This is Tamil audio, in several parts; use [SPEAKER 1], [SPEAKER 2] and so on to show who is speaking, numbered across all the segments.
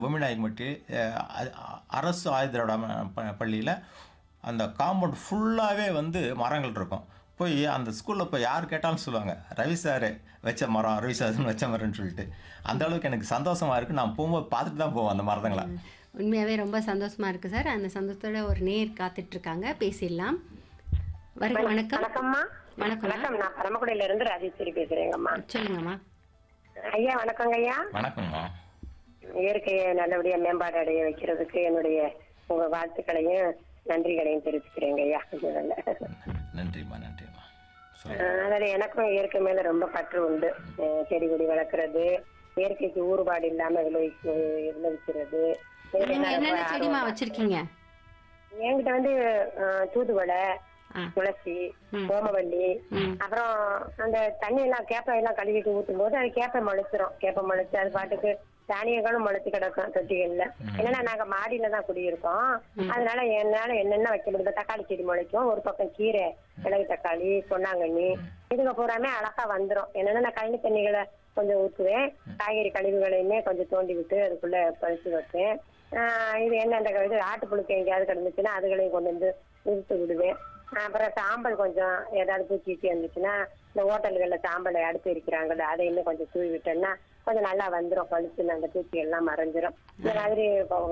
[SPEAKER 1] பொம்மிநாயக்கன்பட்டி அரசு ஆயுத பள்ளியில் அந்த காம்பவுண்ட் ஃபுல்லாகவே வந்து மரங்கள் இருக்கும். போய் அந்த ஸ்கூலில் போய் யார் கேட்டாலும் சொல்லுவாங்க, ரவி சார் வச்ச மரம், ரவி சார் வச்ச மரம்னு சொல்லிட்டு. அந்த அளவுக்கு எனக்கு சந்தோஷமாக இருக்குது. நான் போகும்போது பார்த்துட்டு தான் போவேன் அந்த மரத்துங்களை.
[SPEAKER 2] உண்மையாகவே ரொம்ப சந்தோஷமாக இருக்குது சார். அந்த சந்தோஷத்தோட ஒரு நேர் காத்துட்ருக்காங்க, பேசிடலாம். வணக்கம்.
[SPEAKER 3] வணக்கம்மா.
[SPEAKER 2] வணக்கம்.
[SPEAKER 3] நான் பரமக்குடியில இருந்து ராஜேஸ்வரி பேசுறேங்கம்மா.
[SPEAKER 2] சொல்லுங்கம்மா.
[SPEAKER 3] ஐயா வணக்கங்க ஐயா.
[SPEAKER 1] வணக்கம்மா.
[SPEAKER 3] இயற்கையை நல்லபடியா மேம்பாடு அடைய வைக்கிறதுக்கு என்னுடைய உங்க வாழ்த்துக்களையும் நன்றிகளையும் தெரிவிச்சுக்கிறேங்க ஐயா.
[SPEAKER 1] நன்றிம்மா. நன்றிம்மா.
[SPEAKER 3] அதில் எனக்கும் இயற்கை மேல ரொம்ப பற்று உண்டு. செடி கொடி வளர்க்கறது, இயற்கைக்கு ஊறுபாடு இல்லாம விளைவிக்கிறது.
[SPEAKER 2] என்னென்ன செடிமா வச்சிருக்கீங்க?
[SPEAKER 3] என்கிட்ட வந்து தூதுவளை, துளசி, ஓமவல்லி, அப்புறம் அந்த தண்ணி எல்லாம் கேப்பை எல்லாம் கழுவிட்டு ஊற்றும் போது அது கேப்பை முளைச்சு அது பாட்டுக்கு தானியங்களும் முளைச்சு கிடக்கும் தொட்டிகள்ல. என்னன்னா நாங்க மாடியில தான் குடியிருக்கோம். அதனால என்னால என்னென்ன வைக்க முடியும், தக்காளி செடி முளைக்கும், ஒரு பக்கம் கீரை, மிளகு தக்காளி, பொன்னாங்கண்ணி, இதுங்க பூராமே அழகா வந்துடும். என்னன்னா நான் கழனி தண்ணிகளை கொஞ்சம் ஊற்றுவேன், காய்கறி கழிவுகளையுமே கொஞ்சம் தோண்டி விட்டு அதுக்குள்ள பறிச்சு வைப்பேன். இது என்ன அந்த இது ஆட்டுப்புழுக்கு எங்கேயாவது கிடந்துச்சுன்னா அதுகளையும் கொண்டு வந்து உதுத்து விடுவேன். அப்புறம் சாம்பல் கொஞ்சம் ஏதாவது பூச்சி இருந்துச்சுன்னா இந்த ஹோட்டல்கள்ல சாம்பலை அடுத்து இருக்கிறாங்கல்ல அதை இன்னும் கொஞ்சம் தூவி விட்டோம்னா கொஞ்சம் நல்லா வந்துடும். பழுத்துன்னு அந்த பூச்சி எல்லாம் மறைஞ்சிரும். இந்த மாதிரி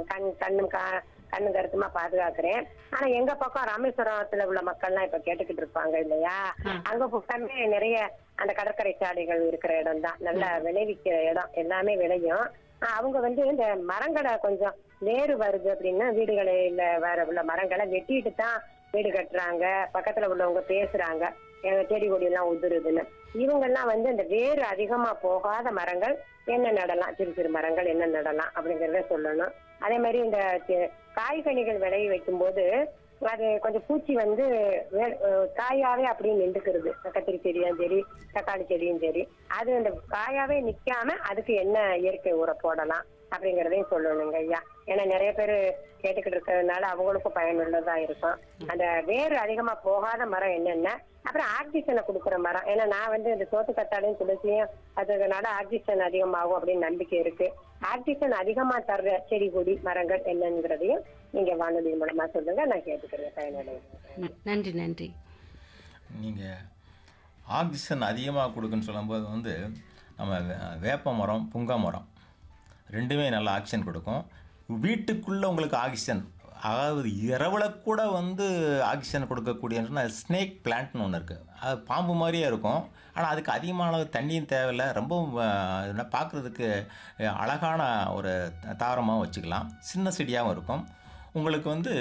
[SPEAKER 3] கண்ணு கருத்துமா பாதுகாக்கிறேன். ஆனா எங்க பக்கம் ராமேஸ்வரத்துல உள்ள மக்கள்லாம் இப்ப கேட்டுக்கிட்டு இருப்பாங்க இல்லையா, அங்க பக்கமே நிறைய அந்த கடற்கரை சாலைகள் இருக்கிற இடம் தான், நல்லா விளைவிக்கிற இடம், எல்லாமே விளையும். அவங்க வந்து இந்த மரங்களை கொஞ்சம் வேறு வருது அப்படின்னா வீடுகளில் வேற உள்ள மரங்களை வெட்டிட்டு தான் வீடு கட்டுறாங்க. பக்கத்துல உள்ளவங்க பேசுறாங்க எங்க செடி கொடி எல்லாம் உதிருதுன்னு. இவங்கெல்லாம் வந்து இந்த வேறு அதிகமா போகாத மரங்கள் என்ன நடலாம், சிறு சிறு மரங்கள் என்ன நடலாம் அப்படிங்கறத சொல்லணும். அதே மாதிரி இந்த காய்கனிகள் விளைய வைக்கும் போது அது கொஞ்சம் பூச்சி வந்து காயாவே அப்படியே நின்றுக்கிறது. கத்திரி செடியும் சரி, தக்காளி செடியும் சரி, அது அந்த காயாவே நிக்காம அதுக்கு என்ன இயற்கை உரம் போடலாம் அப்படிங்கறதையும் சொல்லணுங்க ஐயா. ஏன்னா நிறைய பேர் கேட்டுக்கிட்டு இருக்கிறதுனால அவங்களுக்கும் பயனுள்ளதா இருக்கும். அந்த வேறு அதிகமா போகாத மரம் என்னென்ன, அப்புறம் ஆக்சிஜனை கொடுக்குற மரம். ஏன்னா நான் வந்து இந்த சோத்து கத்தாலையும் துளசியும் அதனால ஆக்சிஜன் அதிகமாகும் அப்படின்னு நம்பிக்கை இருக்கு. ஆக்சிஜன் அதிகமா தர்ற செடி கொடி மரங்கள் என்னங்கிறதையும் நீங்க வானொலி மூலமா சொல்லுங்க, நான் கேட்டுக்கிறேன். பயனுள்ள
[SPEAKER 2] நன்றி. நன்றி.
[SPEAKER 1] நீங்கள் ஆக்சிஜன் அதிகமாக கொடுக்குன்னு சொல்லும்போது வந்து நம்ம வேப்ப மரம், புங்கா மரம் ரெண்டுமே நல்ல ஆக்சிஜன் கொடுக்கும். வீட்டுக்குள்ளே உங்களுக்கு ஆக்சிஜன், அதாவது இரவில் கூட வந்து ஆக்சிஜன் கொடுக்கக்கூடிய ஸ்னேக் பிளான்ட்னு ஒன்று இருக்குது. அது பாம்பு மாதிரியே இருக்கும். ஆனால் அதுக்கு அதிகமான தண்ணியும் தேவையில்லை. ரொம்ப பார்க்குறதுக்கு அழகான ஒரு தாவரமாகவும் வச்சுக்கலாம். சின்ன செடியாகவும் இருக்கும். உங்களுக்கு வந்து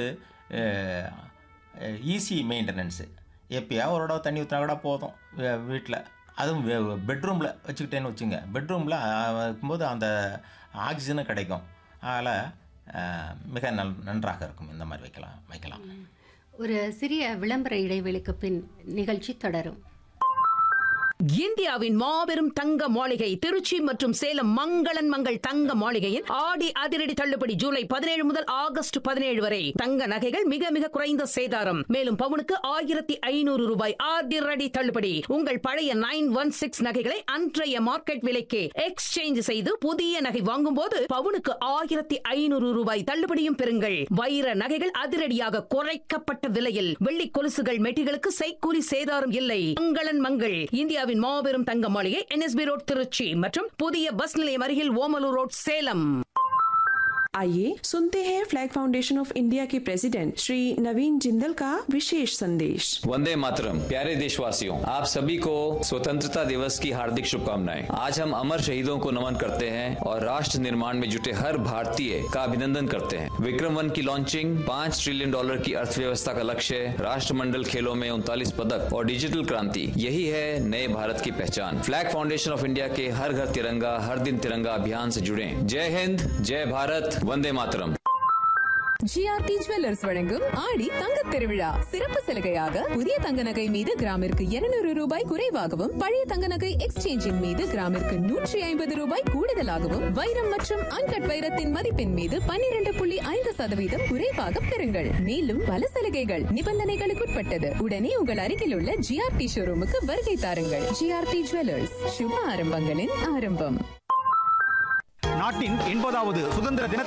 [SPEAKER 1] ஈஸி மெயின்டெனன்ஸு. எப்போயாவது ஒரு தடவை தண்ணி ஊற்றினா கூட போதும் வீட்டில். அதுவும் பெட்ரூமில் வச்சுக்கிட்டேன்னு வச்சுங்க, பெட்ரூமில் இருக்கும்போது அந்த ஆக்சிஜனும் கிடைக்கும். அதில் மிக நன்றாக இருக்கும். இந்த மாதிரி வைக்கலாம்.
[SPEAKER 2] ஒரு சிறிய விளம்பர இடைவெளிக்கு பின் நிகழ்ச்சி தொடரும்.
[SPEAKER 4] இந்தியாவின் மாபெரும் தங்க மாளிகை திருச்சி மற்றும் சேலம் மங்களன் மங்கள் தங்க மாளிகையின் ஆடி அதிரடி தள்ளுபடி ஜூலை 17 முதல் ஆகஸ்ட் 17 வரை. தங்க நகைகள் மிக மிக குறைந்த சேதாரம். மேலும் பவுனுக்கு 1500 ரூபாய் அதிரடி தள்ளுபடி. உங்கள் பழைய 916 நகைகளை அன்றைய மார்க்கெட் விலைக்கு எக்ஸ்சேஞ்ச் செய்து புதிய நகை வாங்கும் போது பவுனுக்கு 1500 ரூபாய் தள்ளுபடியும் பெறுங்கள். வைர நகைகள் அதிரடியாக குறைக்கப்பட்ட விலையில். வெள்ளி கொலுசுகள் மெட்டிகளுக்கு செய்கூலி சேதாரம் இல்லை. மங்களன் மங்கள் இந்தியாவின் மாபெரும் தங்க மாளிகை NSB ரோட் திருச்சி மற்றும் புதிய பஸ் நிலையம் அருகில் ஓமலூர் ரோட் சேலம்.
[SPEAKER 5] आइए सुनते हैं फ्लैग फाउंडेशन ऑफ इंडिया के प्रेसिडेंट श्री नवीन जिंदल का विशेष संदेश।
[SPEAKER 6] वंदे मातरम। प्यारे देशवासियों, आप सभी को स्वतंत्रता दिवस की हार्दिक शुभकामनाएं। आज हम अमर शहीदों को नमन करते हैं और राष्ट्र निर्माण में जुटे हर भारतीय का अभिनंदन करते हैं। विक्रम 1 की लॉन्चिंग, $5 ट्रिलियन की अर्थव्यवस्था का लक्ष्य, राष्ट्रमंडल खेलों में 39 पदक और डिजिटल क्रांति, यही है नए भारत की पहचान। फ्लैग फाउंडेशन ऑफ इंडिया के हर घर तिरंगा हर दिन तिरंगा अभियान से जुड़े। जय हिंद, जय भारत, वंदे मातरम।
[SPEAKER 7] GRT ஜுவல்லர்ஸ் வழங்கும் ஆடி தங்க திருவிழா சிறப்பு சலுகையாக புதிய தங்க நகை மீது கிராமிற்கு 200 ரூபாய் குறைவாகவும், பழைய தங்க நகை எக்ஸ்சேஞ்சின் மீது கிராமிற்கு 150 ரூபாய் கூடுதலாகவும், வைரம் மற்றும் அன்கட் வைரத்தின் மதிப்பின் மீது 12.5% குறைவாக பெறுங்கள். மேலும் பல சலுகைகள் நிபந்தனைகளுக்குட்பட்டது. உடனே உங்கள் அருகில் உள்ள GRT ஷோரூமுக்கு வருகை தாருங்கள். GRT ஜுவல்லர்ஸ், சுப ஆரம்பங்களின் ஆரம்பம்.
[SPEAKER 8] நாட்டின் 80வது சுதந்திர தின